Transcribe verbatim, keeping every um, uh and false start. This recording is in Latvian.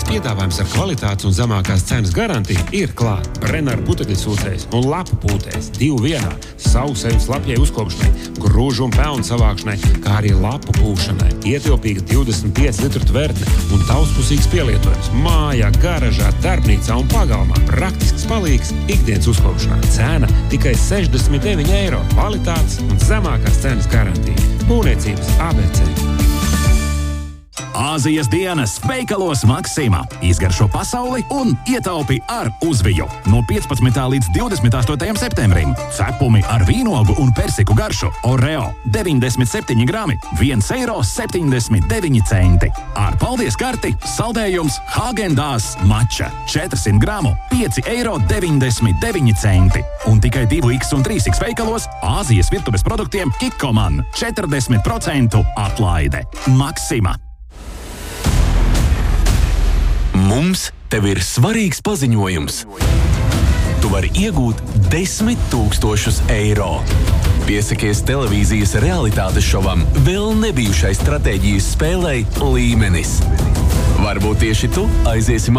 Piedāvājums ar kvalitātes un zemākās cenas garantiju ir klāt. Brenner putekļsūcējs un lapu pūtējs divu vienā, sausējums lapjai uzkopšanai, grūžu un pelnu savākšanai, kā arī lapu pūšanai. Ietilpīga divdesmit pieci litru tvertne un daudzpusīgs pielietojums mājā, garažā, darbnīcā un pagalmā. Praktisks palīgs ikdienas uzkopšanā. Cena tikai sešdesmit deviņi eiro. Kvalitātes un zemākās cenas garantija. Būvniecības A B C. Āzijas dienas veikalos Maksima. Izgaršo pasauli un ietaupi ar uzviju. No piecpadsmitā līdz divdesmit astotajam septembrim. Cepumi ar vīnogu un persiku garšu. Oreo deviņdesmit septiņi grami, viens eiro septiņdesmit deviņi centi. Ar paldies karti saldējums Hāgendās mača četrsimt gramu, pieci eiro deviņdesmit deviņi centi. Un tikai divi X un trīs X veikalos Āzijas virtuves produktiem Kikkoman četrdesmit procentu atlaide. Maksima. Mums tev ir svarīgs paziņojums. Tu vari iegūt desmit tūkstošus eiro. Piesakies televīzijas realitātes šovam vēl nebijušai stratēģijas spēlei Līmenis. Varbūt tieši tu aiziesi